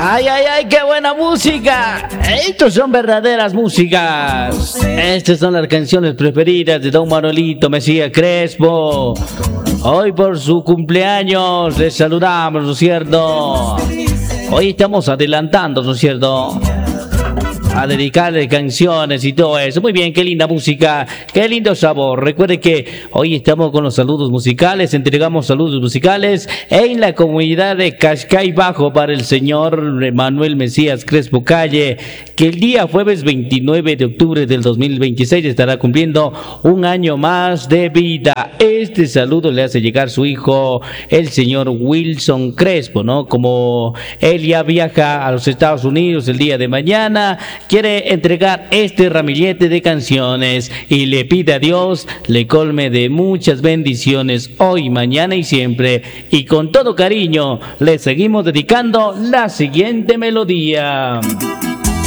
Ay, ay, ay, qué buena música. Estos son verdaderas músicas. Estas son las canciones preferidas de don Manolito Mejía Crespo. Hoy por su cumpleaños les saludamos, ¿no es cierto? Hoy estamos adelantando, ¿no es cierto?, a dedicarle canciones y todo eso. Muy bien, qué linda música, qué lindo sabor. Recuerde que hoy estamos con los saludos musicales, entregamos saludos musicales en la comunidad de Cascay Bajo para el señor Manuel Mesías Crespo Calle, que el día jueves 29 de octubre del 2026 estará cumpliendo un año más de vida. Este saludo le hace llegar su hijo, el señor Wilson Crespo, ¿no? Como él ya viaja a los Estados Unidos el día de mañana, quiere entregar este ramillete de canciones y le pide a Dios le colme de muchas bendiciones hoy, mañana y siempre. Y con todo cariño le seguimos dedicando la siguiente melodía.